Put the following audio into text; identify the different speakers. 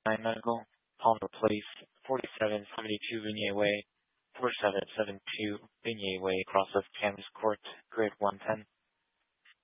Speaker 1: Medical, Palmer Place, 4772 Vignette Way, 4772 Vignette Way, across of Campus Court, Grid 110.